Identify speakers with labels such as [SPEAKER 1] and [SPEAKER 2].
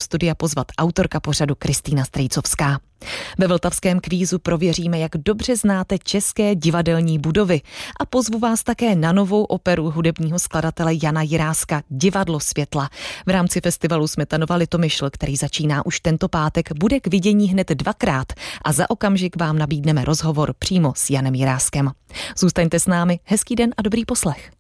[SPEAKER 1] studia pozvat autorka pořadu Kristýna Strejcovská. Ve vltavském kvízu prověříme, jak dobře znáte české divadelní budovy a pozvu vás také na novou operu hudebního skladatele Jana Jiráska Divadlo světla. V rámci festivalu Smetanova Litomyšl, který začíná už tento pátek, bude k vidění hned 2krát a za okamžik vám nabídneme rozhovor přímo s Janem Jiráskem. Zůstaňte s námi, hezký den a dobrý poslech.